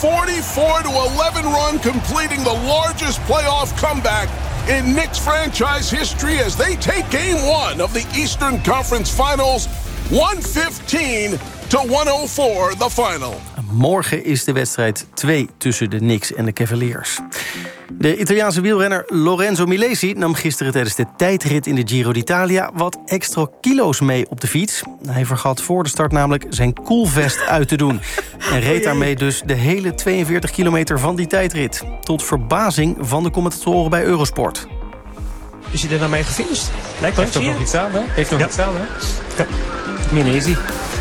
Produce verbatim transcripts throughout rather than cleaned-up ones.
forty-four to eleven run, completing the largest playoff comeback in Knicks franchise history as they take game one of the Eastern Conference Finals. one fifteen to honderdfour, the final. Morgen is de wedstrijd twee tussen de Knicks en de Cavaliers. De Italiaanse wielrenner Lorenzo Milesi nam gisteren tijdens de tijdrit in de Giro d'Italia wat extra kilo's mee op de fiets. Hij vergat voor de start namelijk zijn koelvest uit te doen. En reed daarmee dus de hele tweeënveertig kilometer van die tijdrit. Tot verbazing van de commentatoren bij Eurosport. Is hij er nou mee gefinished? Lijkt Heeft toch nog iets aan, hè? Heeft nog ja. iets aan, hè? Milesi.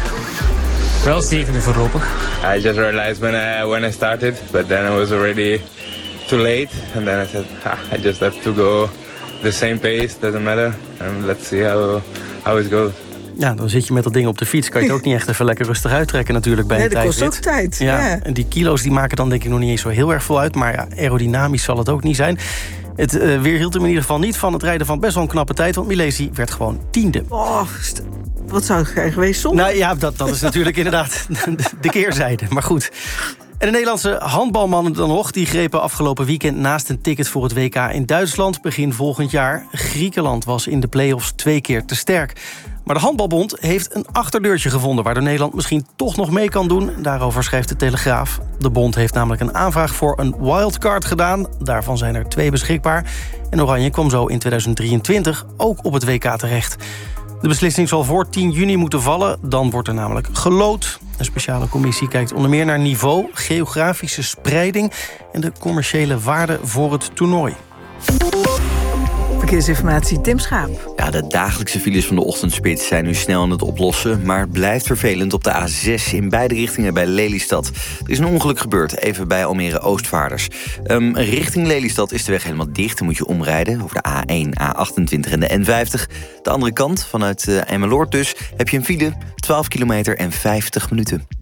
Wel zevende voorlopig. I just realized when I when I started, but then I was already too late, and then I said, ah, I just have to go the same pace, doesn't matter, and let's see how how it goes. Ja, dan zit je met dat ding op de fiets. Kan je het ook niet echt even lekker rustig uittrekken natuurlijk bij nee, een tijdrit. dat kost ook tijd. Ja, ja. En die kilo's die maken dan denk ik nog niet eens zo heel erg veel uit. Maar ja, aerodynamisch zal het ook niet zijn. Het uh, weerhield hem in ieder geval niet van het rijden van best wel een knappe tijd. Want Milesi werd gewoon tiende. Oh, wat zou het zijn geweest zonder? Nou ja, dat, dat is natuurlijk inderdaad de keerzijde. Maar goed. En de Nederlandse handbalmannen dan nog, die grepen afgelopen weekend naast een ticket voor het W K in Duitsland begin volgend jaar. Griekenland was in de play-offs twee keer te sterk. Maar de Handbalbond heeft een achterdeurtje gevonden waardoor Nederland misschien toch nog mee kan doen. Daarover schrijft de Telegraaf. De bond heeft namelijk een aanvraag voor een wildcard gedaan. Daarvan zijn er twee beschikbaar. En Oranje kwam zo in tweeduizend drieëntwintig ook op het W K terecht. De beslissing zal voor tien juni moeten vallen. Dan wordt er namelijk geloot. Een speciale commissie kijkt onder meer naar niveau, geografische spreiding en de commerciële waarde voor het toernooi. Verkeersinformatie, Tim Schaap. Ja, de dagelijkse files van de ochtendspits zijn nu snel aan het oplossen, maar het blijft vervelend op de A zes in beide richtingen bij Lelystad. Er is een ongeluk gebeurd, even bij Almere Oostvaarders. Um, richting Lelystad is de weg helemaal dicht, dan moet je omrijden over de A één, A achtentwintig en de N vijftig. De andere kant, vanuit uh, Emmeloord dus, heb je een file, twaalf kilometer en vijftig minuten.